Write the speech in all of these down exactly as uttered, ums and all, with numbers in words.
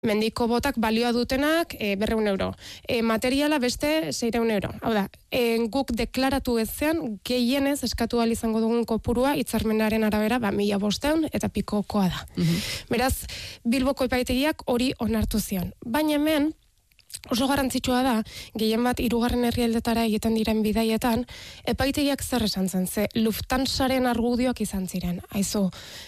Mendiko botak balioa dutenak e, berreun euro. E, materiala beste seireun euro. Hau da, e, guk deklaratu ezean gehienez eskatu ahal izango dugun kopurua hitzarmenaren arabera ba, mila bosteun eta pikokoa da. Mm-hmm. Beraz, Bilboko epaitegiak hori onartu zion. Baina hemen, oso garrantzitsua da, gehien bat hirugarren herrialdetara egiten diren bidaietan, epaitegiak zer esan zen, ze Lufthansaren argudioak izan ziren. Aizu,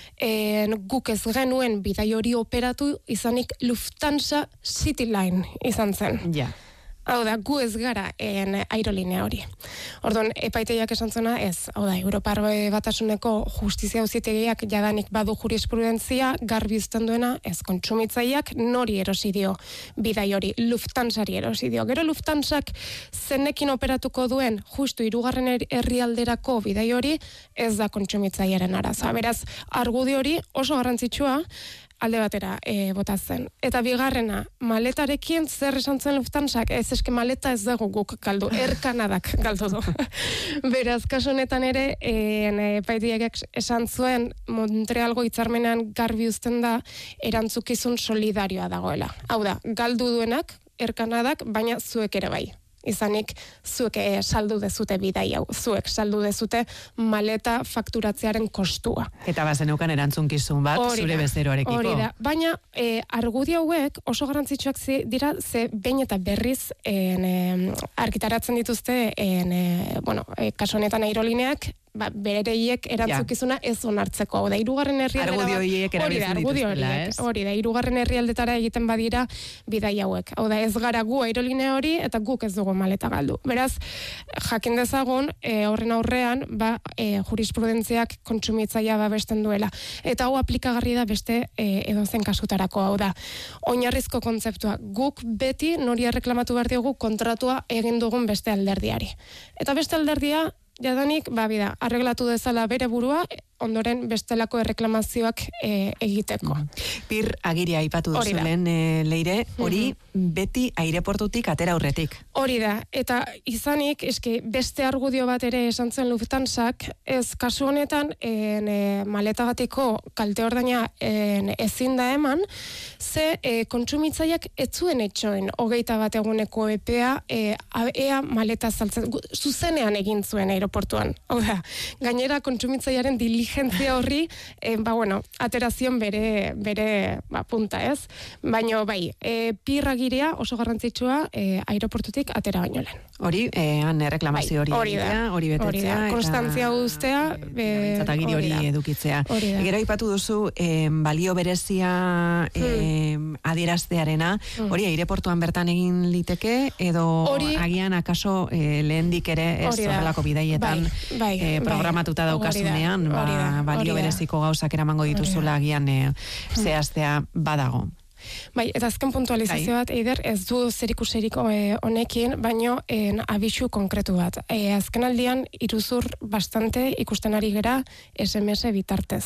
en, guk ez genuen bidai hori operatu izanik Lufthansa Cityline izan zen. Ja. Hau da, gu ez gara en aerolinea hori. Orduan, epaitegiak esan zuena ez. Hau da, Europar Batasuneko justizia auzitegiak jadanik badu jurisprudentzia garbi uzten duena ez kontsumitzaileak nori erosi dio bidai hori, Lufthansari erosi dio. Gero Lufthansak zenekin operatuko duen justu hirugarren herrialderako bidai hori ez da kontsumitzailearen arazoa. Beraz, argudio hori oso garrantzitsua alde batera e, bota zen. Eta bigarrena, maletarekin zer esan zen Lufthansak, ez eske maleta ez dugu guk galdu, erkanadak galdu du. Beraz, kasu honetan ere, epaitegiak esan zuen Montrealgo hitzarmenean garbi uzten da erantzukizun solidarioa dagoela. Hau da, galdu duenak, erkanadak, baina zuek ere bai. Izanik zuek e, saldu dezute bidai hau, zuek saldu dezute maleta fakturatzearen kostua. Eta bazen eukan erantzunkizun bat Orida, zure bezeroarekiko. Hori da, baina e, argudio hauek oso garrantzitsuak zi, dira ze behin eta berriz en, e, argitaratzen dituzte en, e, bueno, e, kasu honetan aerolineak ba, bereiek erantzukizuna ez onartzeko. Hau da, hirugarren herrialdera... Argudio horiek erabiltzen dituztela, ez? Hori da, hirugarren herrialdetara egiten badira bidai hauek. Hau da, ez gara gu aerolinea hori eta guk ez dugu maleta galdu. Beraz, jakin dezagun, e, horren aurrean, ba, e, jurisprudentziak kontsumitzailea babesten duela. Eta hau aplikagarri da beste e, edozen kasutarako. Hau da, oinarrizko kontzeptua. Guk beti nori erreklamatu behar diogu kontratua egin dugun beste alderdiari. Eta beste alderdia, jadanik, ba, bida, arreglatu dezala bere burua, ondoren bestelako erreklamazioak e, egiteko. Pir agiria aipatu duzu lehen e, Leire, hori mm-hmm. beti aireportutik atera aurretik. Hori da, eta izanik, eski, beste argudio bat ere esan zen Lufthansak, ez kasu honetan en, e, maletagatiko kalte ordaina en, ezin da eman, ze e, kontsumitzaileak ez zuen etxoen hogeita bat eguneko epea e, ea maleta saltzen, zuzenean egin zuen aeroportuan. Hau da, gainera kontsumitzailearen diligentzia horri, e, ba bueno, aterazion bere, bere ba, punta, ez? Baina bai, e, pirragiria oso garrantzitsua e, aeroportutik atera baino lehen. Hori, e, han erreklamazio hori hori da, hori betetzea. Konstantzia uztea. Eta giri hori edukitzea. Gero aipatu duzu, e, balio berezia e, hmm. adieraztearena, hmm. hori aireportuan bertan egin liteke, edo ori, agian akaso e, lehendik ere ez horrelako bidaietan bai, bai, e, programatuta bai, daukasunean, ba, da, balio bereziko gauzak eramango dituzula agian e, zehaztea badago. Bai, eta azken puntualizazio bat, Eider, ez du zerikuserik honekin, baino en abisu konkretu bat. E, azken aldian, iruzur bastante ikusten ari gera S M S bitartez.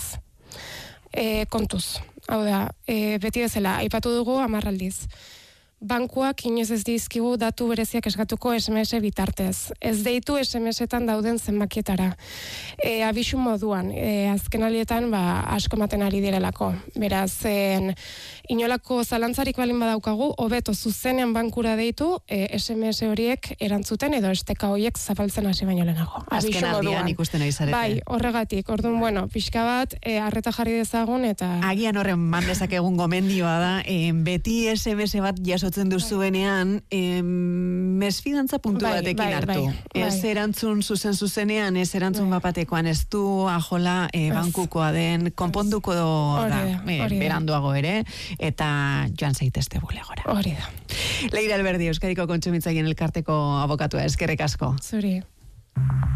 E, kontuz. Hau da, e, beti bezala, aipatu dugu amarraldiz. Bankuak inoiz ez dizkigu datu bereziak eskatuko S M S bitartez. Ez deitu S M S-etan dauden zenbakietara. E, abisu moduan, e, azken alietan ba, asko ematen ari direlako. Beraz, en, inolako zalantzarik balin badaukagu, hobeto zuzenean bankura deitu e, S M S horiek erantzuten edo esteka horiek zapaltzen hasi baino lehenago. Azken aldian ikusten ari zarete. Bai, horregatik. Orduan, bueno, pixka bat, e, arreta jarri dezagun eta... Agian horren man dezakegun gomendioa da, e, beti S M S bat jaso duzuenean, eh, mesfidantza puntu bai, batekin bai, hartu. Bai, ez bai. Erantzun zuzen zuzenean, ez erantzun bai. Bapatekoan, ez du ajola eh, bankukoa den, konponduko da, eh, beranduago ere, eta joan zaitezte bulegora. Hori da. Leire Alberdi, Euskadiko Kontsumitzaileen Elkarteko abokatua, eskerrik asko. Zuri.